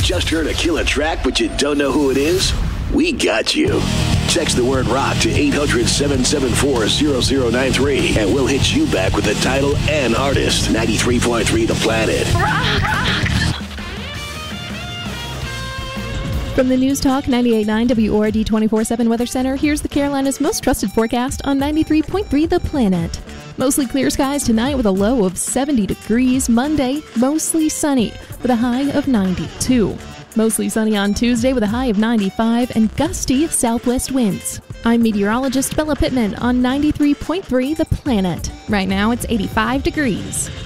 Just heard a killer track, but you don't know who it is? We got you. Text the word rock to 800-774-0093, and we'll hit you back with the title and artist. 93.3 The Planet. From the News Talk 98.9 WORD 24/7 Weather Center, here's the Carolinas' most trusted forecast on 93.3 The Planet. Mostly clear skies tonight with a low of 70 degrees. Monday, mostly sunny with a high of 92. Mostly sunny on Tuesday with a high of 95 and gusty southwest winds. I'm meteorologist Bella Pittman on 93.3 The Planet. Right now it's 85 degrees.